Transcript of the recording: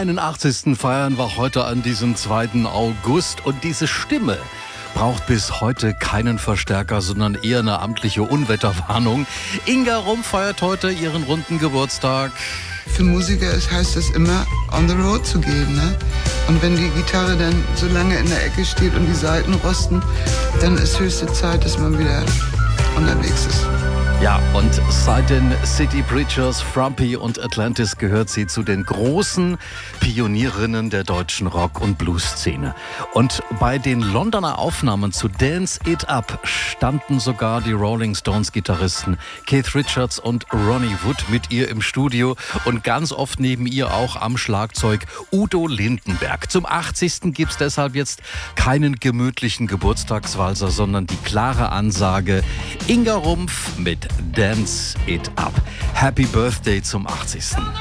Seinen 80. feiern wir heute an diesem 2. August und diese Stimme braucht bis heute keinen Verstärker, sondern eher eine amtliche Unwetterwarnung. Inga Rumpf feiert heute ihren runden Geburtstag. Für Musiker heißt es immer, on the road zu gehen, ne? Und wenn die Gitarre dann so lange in der Ecke steht und die Saiten rosten, dann ist höchste Zeit, dass man wieder unterwegs ist. Ja, und seit den City Preachers, Frumpy und Atlantis gehört sie zu den großen Pionierinnen der deutschen Rock- und Blues-Szene. Und bei den Londoner Aufnahmen zu Dance It Up standen sogar die Rolling Stones-Gitarristen Keith Richards und Ronnie Wood mit ihr im Studio und ganz oft neben ihr auch am Schlagzeug Udo Lindenberg. Zum 80. gibt's deshalb jetzt keinen gemütlichen Geburtstagswalzer, sondern die klare Ansage: Inga Rumpf mit Dance It Up. Happy Birthday zum 80.